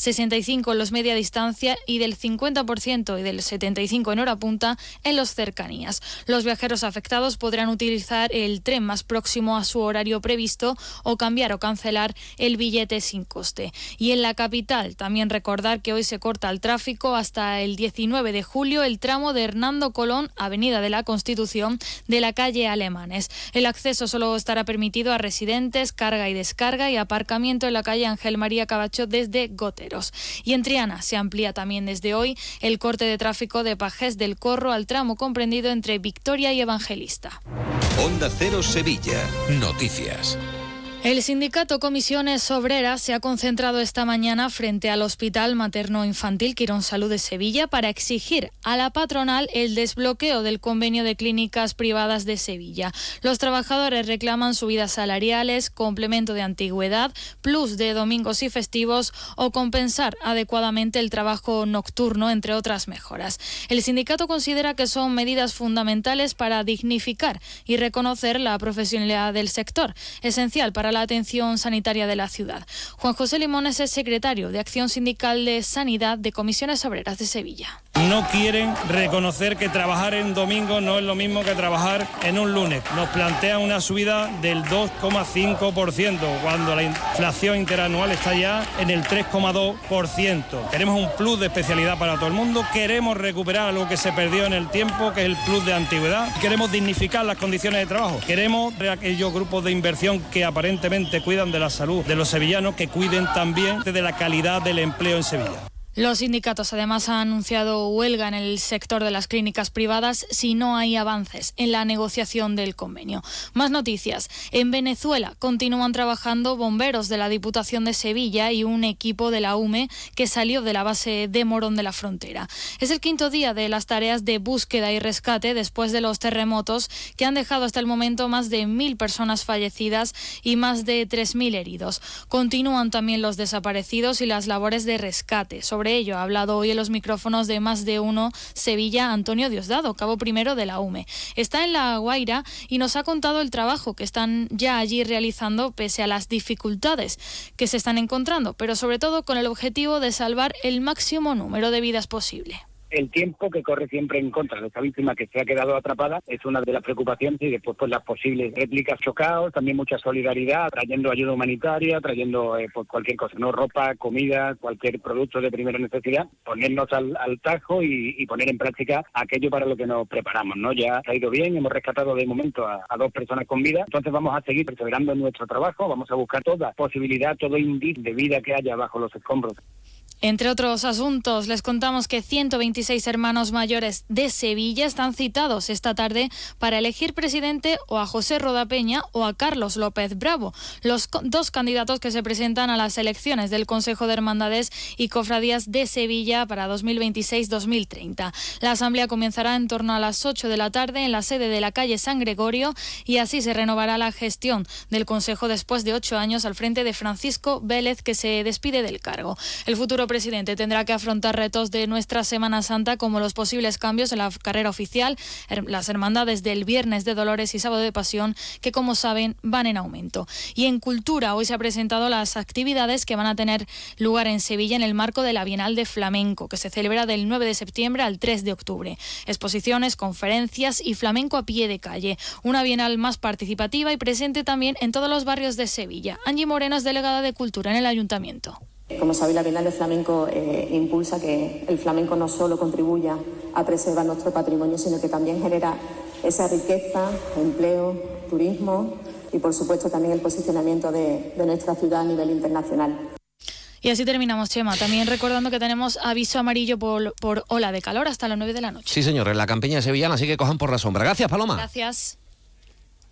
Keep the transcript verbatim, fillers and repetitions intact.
sesenta y cinco en los media distancia y del cincuenta por ciento y del setenta y cinco por ciento en hora punta en los cercanías. Los viajeros afectados podrán utilizar el tren más próximo a su horario previsto o cambiar o cancelar el billete sin coste. Y en la capital, también recordar que hoy se corta el tráfico hasta el diecinueve de julio el tramo de Hernando Colón, Avenida de la Constitución, de la calle Alemanes. El acceso solo estará permitido a residentes, carga y descarga y aparcamiento en la calle Ángel María Cabacho desde Goteros. Y en Triana se amplía también desde hoy el corte de tráfico de Pajés del Corro al tramo comprendido entre Victoria y Evangelista. Onda Cero Sevilla. Noticias. El sindicato Comisiones Obreras se ha concentrado esta mañana frente al Hospital Materno-Infantil Quirón Salud de Sevilla para exigir a la patronal el desbloqueo del convenio de clínicas privadas de Sevilla. Los trabajadores reclaman subidas salariales, complemento de antigüedad, plus de domingos y festivos o compensar adecuadamente el trabajo nocturno, entre otras mejoras. El sindicato considera que son medidas fundamentales para dignificar y reconocer la profesionalidad del sector, esencial para la atención sanitaria de la ciudad. Juan José Limones es secretario de Acción Sindical de Sanidad de Comisiones Obreras de Sevilla. No quieren reconocer que trabajar en domingo no es lo mismo que trabajar en un lunes. Nos plantean una subida del dos coma cinco por ciento cuando la inflación interanual está ya en el tres coma dos por ciento. Queremos un plus de especialidad para todo el mundo, queremos recuperar algo que se perdió en el tiempo, que es el plus de antigüedad, queremos dignificar las condiciones de trabajo, queremos de aquellos grupos de inversión que aparentemente cuidan de la salud de los sevillanos, que cuiden también de la calidad del empleo en Sevilla. Los sindicatos además han anunciado huelga en el sector de las clínicas privadas si no hay avances en la negociación del convenio. Más noticias. En Venezuela continúan trabajando bomberos de la Diputación de Sevilla y un equipo de la U M E que salió de la base de Morón de la Frontera. Es el quinto día de las tareas de búsqueda y rescate después de los terremotos que han dejado hasta el momento más de mil personas fallecidas y más de tres mil heridos. Continúan también los desaparecidos y las labores de rescate. Sobre Sobre ello ha hablado hoy en los micrófonos de Más de Uno Sevilla Antonio Diosdado, cabo primero de la U M E. Está en La Guaira y nos ha contado el trabajo que están ya allí realizando pese a las dificultades que se están encontrando, pero sobre todo con el objetivo de salvar el máximo número de vidas posible. El tiempo que corre siempre en contra de esta víctima que se ha quedado atrapada es una de las preocupaciones, y después pues las posibles réplicas, chocaos, también mucha solidaridad, trayendo ayuda humanitaria, trayendo eh, pues cualquier cosa, no ropa, comida, cualquier producto de primera necesidad, ponernos al, al tajo y, y poner en práctica aquello para lo que nos preparamos, ¿no? Ya ha ido bien, hemos rescatado de momento a, a dos personas con vida, entonces vamos a seguir perseverando en nuestro trabajo, vamos a buscar toda posibilidad, todo indicio de vida que haya bajo los escombros. Entre otros asuntos, les contamos que ciento veintiséis hermanos mayores de Sevilla están citados esta tarde para elegir presidente o a José Rodapeña o a Carlos López Bravo, los dos candidatos que se presentan a las elecciones del Consejo de Hermandades y Cofradías de Sevilla para dos mil veintiséis dos mil treinta. La asamblea comenzará en torno a las ocho de la tarde en la sede de la calle San Gregorio y así se renovará la gestión del Consejo después de ocho años al frente de Francisco Vélez, que se despide del cargo. El futuro presidente tendrá que afrontar retos de nuestra Semana Santa como los posibles cambios en la carrera oficial, las hermandades del Viernes de Dolores y Sábado de Pasión, que como saben van en aumento. Y en cultura, hoy se han presentado las actividades que van a tener lugar en Sevilla en el marco de la Bienal de Flamenco, que se celebra del nueve de septiembre al tres de octubre. Exposiciones, conferencias y flamenco a pie de calle. Una bienal más participativa y presente también en todos los barrios de Sevilla. Angie Moreno es delegada de Cultura en el Ayuntamiento. Como sabéis, la Bienal de Flamenco eh, impulsa que el flamenco no solo contribuya a preservar nuestro patrimonio, sino que también genera esa riqueza, empleo, turismo y, por supuesto, también el posicionamiento de, de nuestra ciudad a nivel internacional. Y así terminamos, Chema. También recordando que tenemos aviso amarillo por, por ola de calor hasta las nueve de la noche. Sí, señor, en la campiña de Sevillana, así que cojan por la sombra. Gracias, Paloma. Gracias.